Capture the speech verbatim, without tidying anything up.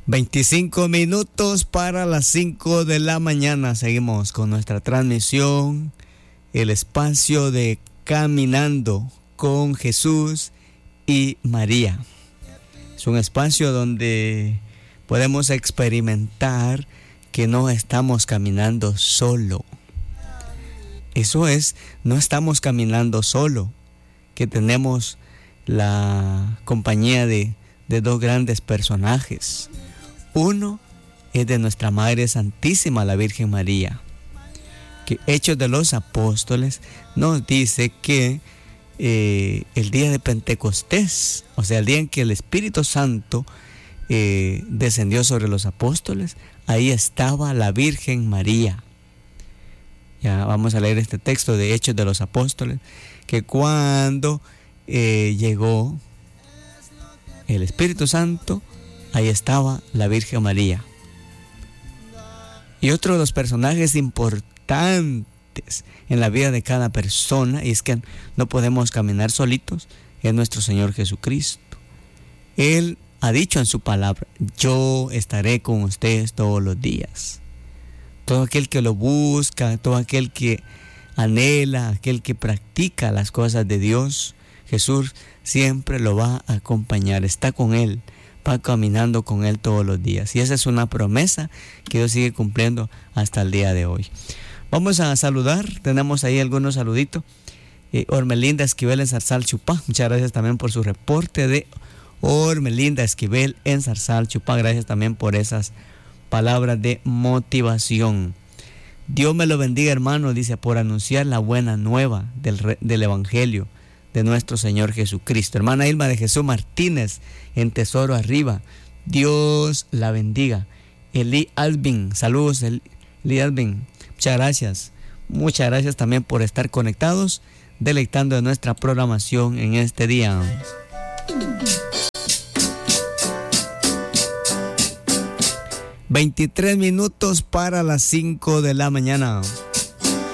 veinticinco minutos para las cinco de la mañana. Seguimos con nuestra transmisión, el espacio de Caminando con Jesús y María. Es un espacio donde podemos experimentar que no estamos caminando solo. Eso es, no estamos caminando solo, que tenemos la compañía de, de dos grandes personajes. Uno es de nuestra Madre Santísima, la Virgen María, que Hechos de los Apóstoles nos dice que eh, el día de Pentecostés, o sea, el día en que el Espíritu Santo eh, descendió sobre los apóstoles, ahí estaba la Virgen María. Ya vamos a leer este texto de Hechos de los Apóstoles, que cuando eh, llegó el Espíritu Santo, ahí estaba la Virgen María. Y otro de los personajes importantes en la vida de cada persona, y es que no podemos caminar solitos, es nuestro Señor Jesucristo. Él ha dicho en su palabra: yo estaré con ustedes todos los días. Todo aquel que lo busca, todo aquel que anhela, aquel que practica las cosas de Dios, Jesús siempre lo va a acompañar, está con él, va caminando con él todos los días. Y esa es una promesa que Dios sigue cumpliendo hasta el día de hoy. Vamos a saludar, tenemos ahí algunos saluditos. Eh, Ormelinda Esquivel en Zarzal, Chupá, muchas gracias también por su reporte de Ormelinda Esquivel en Zarzal, Chupá. Gracias también por esas palabras de motivación. Dios me lo bendiga, hermano, dice, por anunciar la buena nueva del, del Evangelio de nuestro Señor Jesucristo. Hermana Ilma de Jesús Martínez en Tesoro Arriba, Dios la bendiga. Eli Alvin, saludos Eli Alvin, muchas gracias. Muchas gracias también por estar conectados, deleitando de nuestra programación en este día. veintitrés minutos para las cinco de la mañana.